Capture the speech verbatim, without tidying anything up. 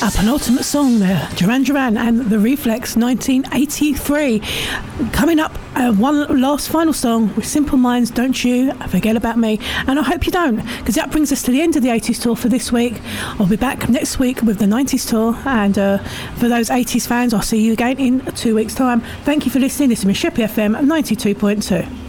A penultimate song there, Duran Duran and The Reflex, nineteen eighty-three. Coming up, uh, one last final song with Simple Minds, Don't You Forget About Me. And I hope you don't, because that brings us to the end of the eighties tour for this week. I'll be back next week with the nineties tour, and uh, for those eighties fans, I'll see you again in two weeks' time. Thank you for listening. This is Sheppey F M ninety-two point two.